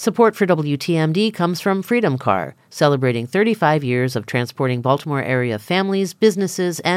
Support for WTMD comes from Freedom Car, celebrating 35 years of transporting Baltimore area families, businesses, and